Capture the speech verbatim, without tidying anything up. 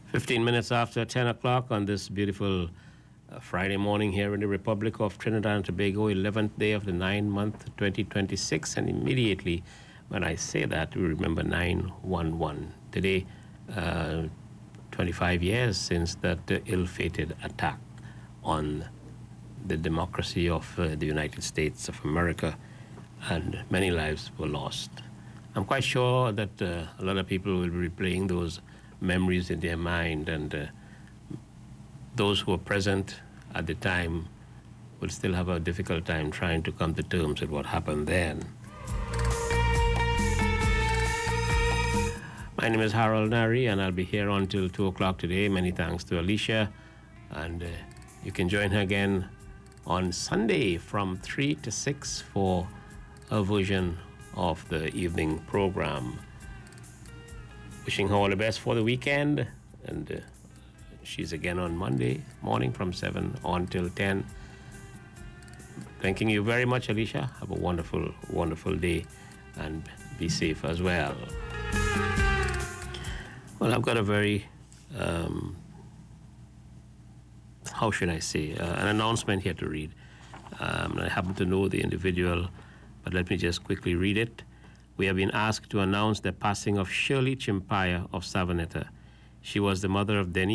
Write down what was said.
fifteen minutes after ten o'clock on this beautiful uh, Friday morning here in the Republic of Trinidad and Tobago, eleventh day of the ninth month, twenty twenty-six. And immediately when I say that, we remember nine one one. Today, uh, twenty-five years since that uh, ill-fated attack on the democracy of uh, the United States of America, and many lives were lost. I'm quite sure that uh, a lot of people will be replaying those memories in their mind, and uh, those who were present at the time will still have a difficult time trying to come to terms with what happened then. My name is Harold Nari, and I'll be here until two o'clock today. Many thanks to Alicia, and uh, you can join her again on Sunday from three to six for a version of the evening program. Wishing her all the best for the weekend, and uh, she's again on Monday morning from seven on till ten. Thanking you very much, Alicia. Have a wonderful, wonderful day, and be safe as well. Well, I've got a very, um, how should I say, uh, an announcement here to read. Um, I happen to know the individual, but let me just quickly read it. We have been asked to announce the passing of Shirley Chimpaya of Savanetta. She was the mother of Denny